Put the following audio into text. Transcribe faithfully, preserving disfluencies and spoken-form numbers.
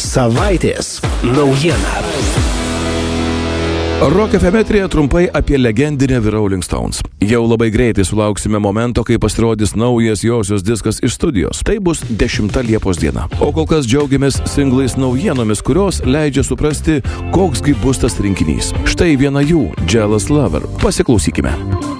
Savaitės naujiena. Rock F M eteryje trumpai apie legendinę The Rolling Stones. Jau labai greitai sulauksime momento, kai pasirodys naujas josios diskas iš studijos. Tai bus dešimta Liepos diena. O kol kas džiaugiamės singlais naujienomis, kurios leidžia suprasti, koksgi bus tas rinkinys. Štai viena jų, Jealous Lover. Pasiklausykime.